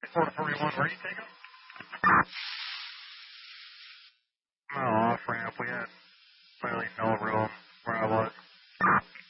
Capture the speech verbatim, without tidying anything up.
Florida forty-one, where are you taking them? Oh, off ramp. We had